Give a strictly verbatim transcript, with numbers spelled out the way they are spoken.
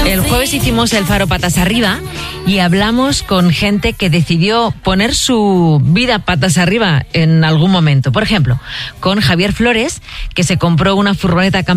El jueves hicimos el Faro Patas Arriba y hablamos con gente que decidió poner su vida patas arriba en algún momento. Por ejemplo, con Javier Flores, que se compró una furgoneta